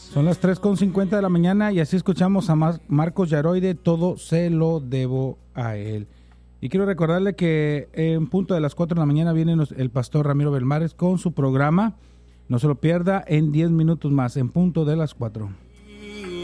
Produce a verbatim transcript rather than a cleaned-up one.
Son las tres con cincuenta de la mañana y así escuchamos a Mar- Marcos Yaroide, Todo se lo debo a él. Y quiero recordarle que en punto de las cuatro de la mañana viene nos- el pastor Ramiro Belmares con su programa. No se lo pierda en diez minutos más, en punto de las cuatro.